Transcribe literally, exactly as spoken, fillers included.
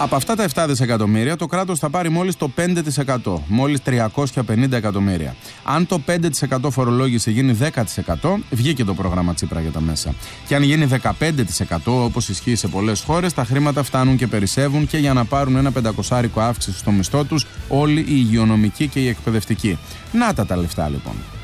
Από αυτά τα επτά δισεκατομμύρια το κράτος θα πάρει μόλις το πέντε τοις εκατό, μόλις τριακόσια πενήντα εκατομμύρια. Αν το πέντε τοις εκατό φορολόγηση γίνει δέκα τοις εκατό, βγήκε το πρόγραμμα Τσίπρα για τα μέσα. Και αν γίνει δεκαπέντε τοις εκατό, όπως ισχύει σε πολλές χώρες, τα χρήματα φτάνουν και περισσεύουν και για να πάρουν ένα πεντακόσια αύξηση στο μισθό τους όλοι οι υγειονομικοί και οι εκπαιδευτικοί. Να τα τα λεφτά λοιπόν.